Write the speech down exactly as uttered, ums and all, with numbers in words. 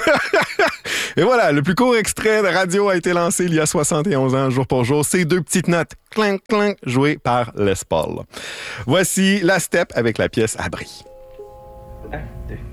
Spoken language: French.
Et voilà, le plus court extrait de radio a été lancé il y a soixante et onze ans, jour pour jour. Ces deux petites notes, clink, clink, jouées par Les Paul. Voici la step avec la pièce Abri. Un, deux.